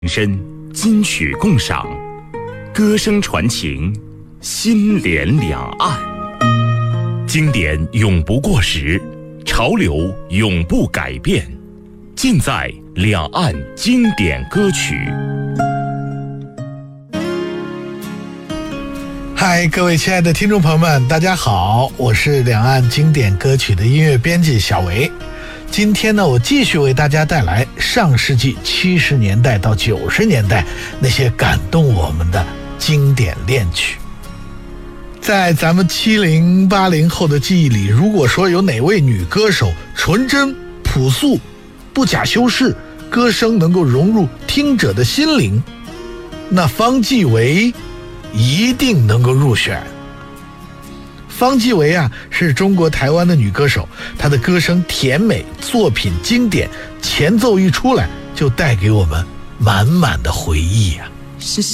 声金曲共赏，歌声传情，心连两岸。经典永不过时，潮流永不改变，尽在两岸经典歌曲。 嗨，各位亲爱的听众朋友们，大家好，我是两岸经典歌曲的音乐编辑小维。今天呢，我继续为大家带来上世纪70年代到90年代那些感动我们的经典恋曲。在咱们70、80后的记忆里，如果说有哪位女歌手纯真、朴素、不假修饰，歌声能够融入听者的心灵，那方季韦一定能够入选。方季韦是中国台湾的女歌手，她的歌声甜美，作品经典，前奏一出来就带给我们满满的回忆